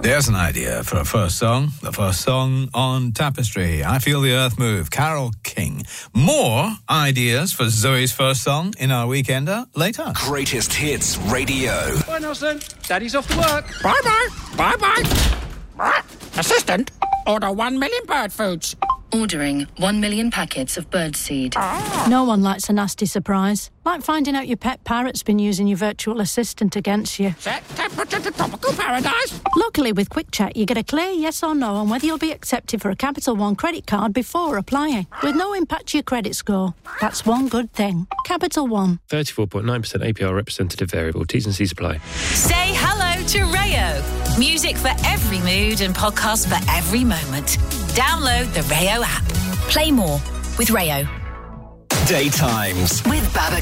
There's an idea for a first song. The first song on Tapestry. I Feel the Earth Move. Carole King. More ideas for Zoe's first song in our Weekender later. Greatest Hits Radio. Bye, Nelson. Daddy's off to work. Bye-bye. Bye-bye. Assistant, order 1 million bird foods. Ordering 1 million packets of birdseed. No one likes a nasty surprise. Like finding out your pet parrot's been using your virtual assistant against you. Set temperature to tropical paradise. Luckily, with Quick Check, you get a clear yes or no on whether you'll be accepted for a Capital One credit card before applying, with no impact to your credit score. That's one good thing. Capital One. 34.9% APR representative variable. T's and C's apply. Say hello to Rayo. Music for every mood and podcasts for every moment. Download the Rayo app. Play more with Rayo. Daytimes With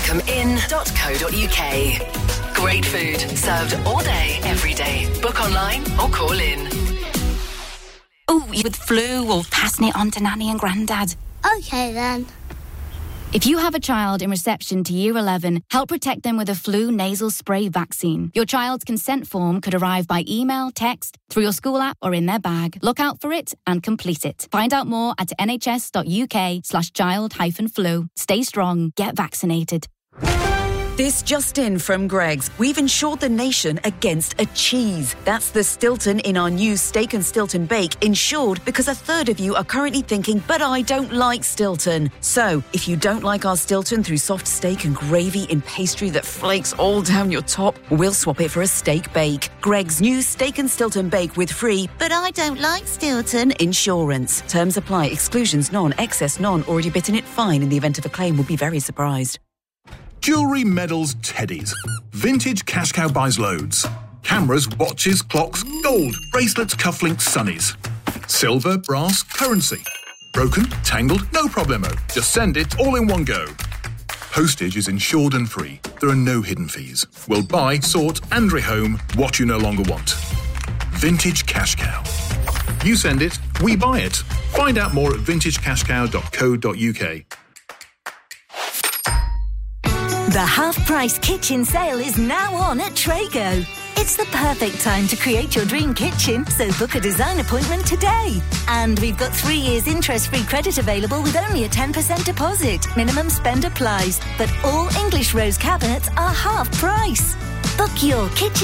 babacominn.co.uk. Great food served all day, every day. Book online or call in. Oh, with flu or passing it on to Nanny and Grandad. Okay then. If you have a child in reception to Year 11, help protect them with a flu nasal spray vaccine. Your child's consent form could arrive by email, text, through your school app or in their bag. Look out for it and complete it. Find out more at nhs.uk/child-flu. Stay strong. Get vaccinated. This just in from Greggs. We've insured the nation against a cheese. That's the Stilton in our new Steak and Stilton Bake, insured because a third of you are currently thinking, but I don't like Stilton. So, if you don't like our Stilton through soft steak and gravy in pastry that flakes all down your top, we'll swap it for a steak bake. Greggs' new Steak and Stilton Bake with free, but I don't like Stilton insurance. Terms apply. Exclusions none. Excess none. Already bitten it fine. In the event of a claim, will be very surprised. Jewellery, medals, teddies. Vintage Cash Cow buys loads. Cameras, watches, clocks, gold, bracelets, cufflinks, sunnies. Silver, brass, currency. Broken, tangled, no problemo. Just send it all in one go. Postage is insured and free. There are no hidden fees. We'll buy, sort and rehome what you no longer want. Vintage Cash Cow. You send it, we buy it. Find out more at vintagecashcow.co.uk. The half-price kitchen sale is now on at Trago. It's the perfect time to create your dream kitchen, so book a design appointment today. And we've got 3 years interest-free credit available with only a 10% deposit. Minimum spend applies, but all English rose cabinets are half price. Book your kitchen